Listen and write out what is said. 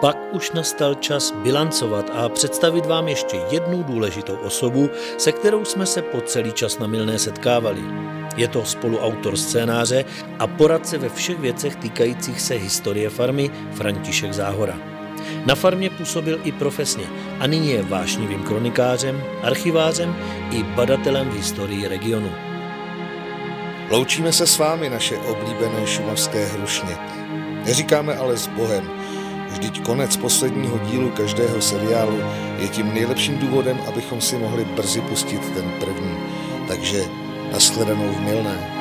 pak už nastal čas bilancovat a představit vám ještě jednu důležitou osobu, se kterou jsme se po celý čas na Mylné setkávali. Je to spoluautor scénáře a poradce ve všech věcech týkajících se historie farmy František Záhora. Na farmě působil i profesně a nyní je vášnivým kronikářem, archivářem i badatelem v historii regionu. Loučíme se s vámi, naše oblíbené šumavské hrušně. Neříkáme ale s Bohem. Vždyť konec posledního dílu každého seriálu je tím nejlepším důvodem, abychom si mohli brzy pustit ten první. Takže nashledanou v Mylné.